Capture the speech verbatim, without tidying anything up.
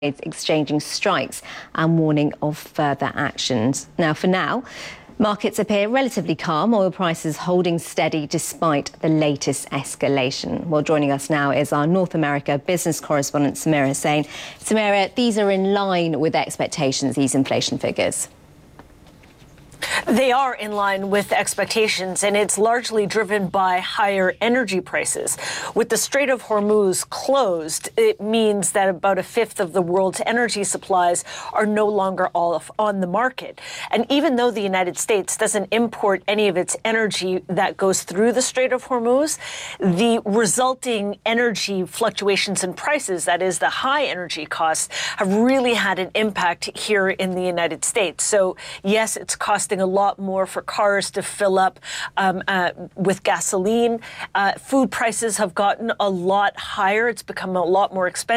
exchanging strikes and warning of further actions. Now, for now, markets appear relatively calm, oil prices holding steady despite the latest escalation. Well, joining us now is our North America business correspondent, Samira Hussain. Samira, these are in line with expectations, these inflation figures. They are in line with expectations, and it's largely driven by higher energy prices. With the Strait of Hormuz closed, it means that about a fifth of the world's energy supplies are no longer all on the market. And even though the United States doesn't import any of its energy that goes through the Strait of Hormuz, the resulting energy fluctuations in prices, that is the high energy costs, have really had an impact here in the United States. So yes, it's costing a lot more for cars to fill up um, uh, with gasoline. Uh, food prices have gotten a lot higher. It's become a lot more expensive.